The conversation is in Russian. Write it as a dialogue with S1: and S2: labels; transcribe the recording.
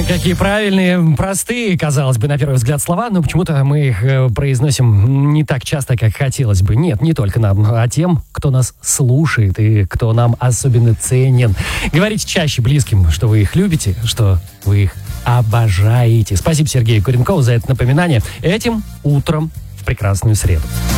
S1: Какие правильные, простые, казалось бы, на первый взгляд слова, но почему-то мы их произносим не так часто, как хотелось бы. Нет, не только нам, а тем, кто нас слушает и кто нам особенно ценен. Говорите чаще близким, что вы их любите, что вы их обожаете. Спасибо Сергею Куренкову за это напоминание этим утром в прекрасную среду.